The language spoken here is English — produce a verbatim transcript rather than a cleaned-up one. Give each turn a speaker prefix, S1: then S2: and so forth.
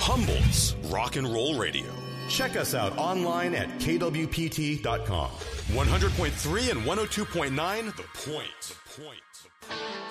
S1: Humboldt's Rock and Roll Radio. Check us out online at K W P T dot com. one hundred point three and one oh two point nine The Point. The Point.